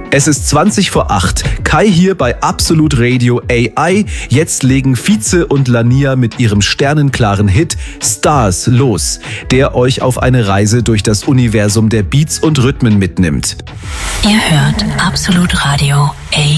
Es ist 20 vor 8. Kai hier bei Absolut Radio AI. Jetzt legen Fize und Lania mit ihrem sternenklaren Hit Stars los, der euch auf eine Reise durch das Universum der Beats und Rhythmen mitnimmt. Ihr hört Absolut Radio AI.